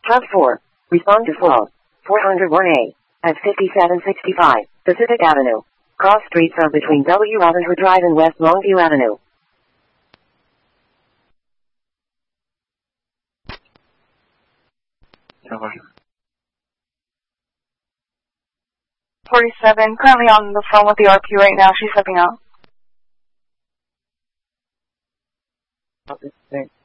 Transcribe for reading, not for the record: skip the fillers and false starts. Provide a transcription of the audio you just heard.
Hub 4. Respond to flow. 401A. At 5765 Pacific Avenue. Cross streets are between W. Ravenswood Drive and West Longview Avenue. Over. 47, currently on the phone with the RP right now. She's stepping out. Thanks.